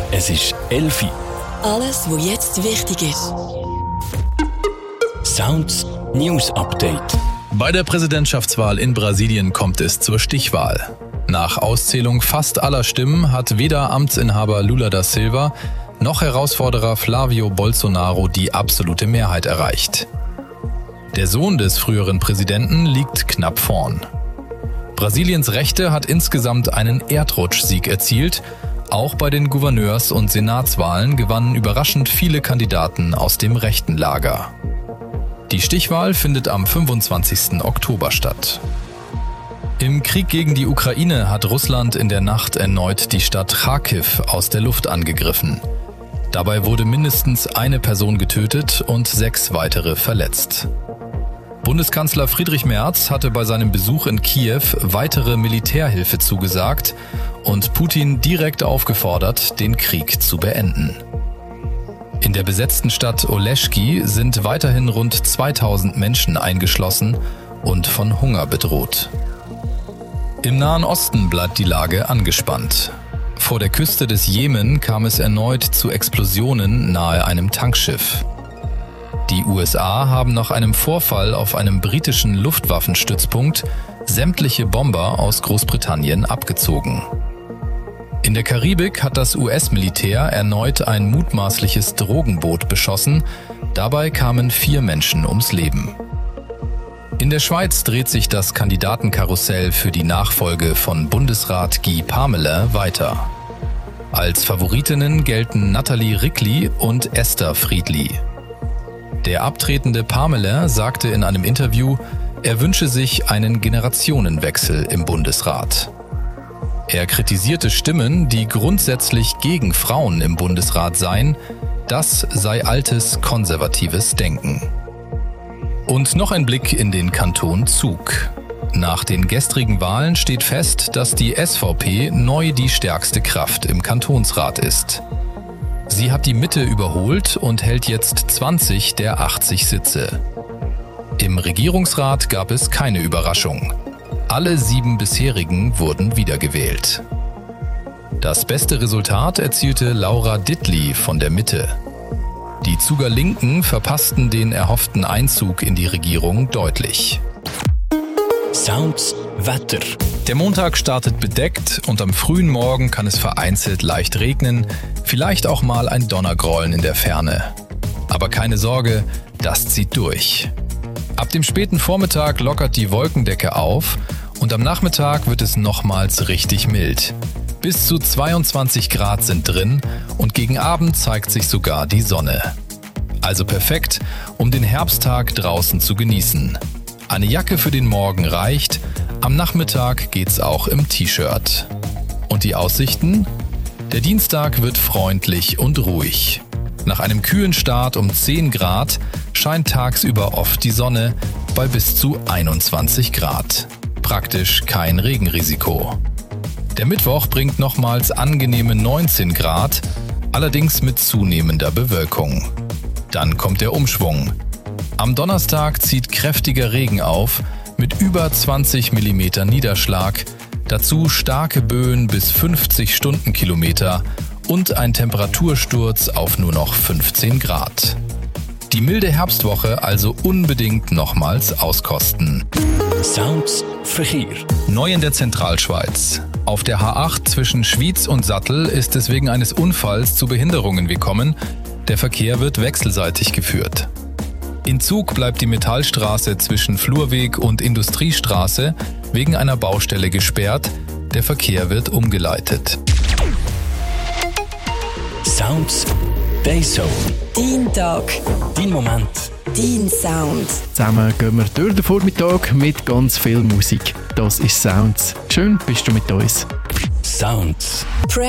Es ist 11 Uhr. Alles, was jetzt wichtig ist. Sounds News Update. Bei der Präsidentschaftswahl in Brasilien kommt es zur Stichwahl. Nach Auszählung fast aller Stimmen hat weder Amtsinhaber Lula da Silva noch Herausforderer Flavio Bolsonaro die absolute Mehrheit erreicht. Der Sohn des früheren Präsidenten liegt knapp vorn. Brasiliens Rechte hat insgesamt einen Erdrutschsieg erzielt. Auch bei den Gouverneurs- und Senatswahlen gewannen überraschend viele Kandidaten aus dem rechten Lager. Die Stichwahl findet am 25. Oktober statt. Im Krieg gegen die Ukraine hat Russland in der Nacht erneut die Stadt Charkiw aus der Luft angegriffen. Dabei wurde mindestens eine Person getötet und 6 weitere verletzt. Bundeskanzler Friedrich Merz hatte bei seinem Besuch in Kiew weitere Militärhilfe zugesagt und Putin direkt aufgefordert, den Krieg zu beenden. In der besetzten Stadt Oleschki sind weiterhin rund 2000 Menschen eingeschlossen und von Hunger bedroht. Im Nahen Osten bleibt die Lage angespannt. Vor der Küste des Jemen kam es erneut zu Explosionen nahe einem Tankschiff. Die USA haben nach einem Vorfall auf einem britischen Luftwaffenstützpunkt sämtliche Bomber aus Großbritannien abgezogen. In der Karibik hat das US-Militär erneut ein mutmaßliches Drogenboot beschossen. Dabei kamen 4 Menschen ums Leben. In der Schweiz dreht sich das Kandidatenkarussell für die Nachfolge von Bundesrat Guy Parmelin weiter. Als Favoritinnen gelten Nathalie Rickli und Esther Friedli. Der abtretende Parmelin sagte in einem Interview, er wünsche sich einen Generationenwechsel im Bundesrat. Er kritisierte Stimmen, die grundsätzlich gegen Frauen im Bundesrat seien. Das sei altes, konservatives Denken. Und noch ein Blick in den Kanton Zug. Nach den gestrigen Wahlen steht fest, dass die SVP neu die stärkste Kraft im Kantonsrat ist. Sie hat die Mitte überholt und hält jetzt 20 der 80 Sitze. Im Regierungsrat gab es keine Überraschung. Alle 7 bisherigen wurden wiedergewählt. Das beste Resultat erzielte Laura Dittli von der Mitte. Die Zuger Linken verpassten den erhofften Einzug in die Regierung deutlich. Sounds Wetter. Der Montag startet bedeckt und am frühen Morgen kann es vereinzelt leicht regnen, vielleicht auch mal ein Donnergrollen in der Ferne. Aber keine Sorge, das zieht durch. Ab dem späten Vormittag lockert die Wolkendecke auf und am Nachmittag wird es nochmals richtig mild. Bis zu 22 Grad sind drin und gegen Abend zeigt sich sogar die Sonne. Also perfekt, um den Herbsttag draußen zu genießen. Eine Jacke für den Morgen reicht, am Nachmittag geht's auch im T-Shirt. Und die Aussichten? Der Dienstag wird freundlich und ruhig. Nach einem kühlen Start um 10 Grad scheint tagsüber oft die Sonne bei bis zu 21 Grad. Praktisch kein Regenrisiko. Der Mittwoch bringt nochmals angenehme 19 Grad, allerdings mit zunehmender Bewölkung. Dann kommt der Umschwung. Am Donnerstag zieht kräftiger Regen auf, mit über 20 mm Niederschlag, dazu starke Böen bis 50 Stundenkilometer und ein Temperatursturz auf nur noch 15 Grad. Die milde Herbstwoche also unbedingt nochmals auskosten. Sounds Verkehr. Neu in der Zentralschweiz. Auf der H8 zwischen Schwyz und Sattel ist es wegen eines Unfalls zu Behinderungen gekommen. Der Verkehr wird wechselseitig geführt. In Zug bleibt die Metallstraße zwischen Flurweg und Industriestraße wegen einer Baustelle gesperrt. Der Verkehr wird umgeleitet. Sounds Dayzone. Dein Tag. Dein Moment. Dein Sound. Zusammen gehen wir durch den Vormittag mit ganz viel Musik. Das ist Sounds. Schön bist du mit uns. Sounds.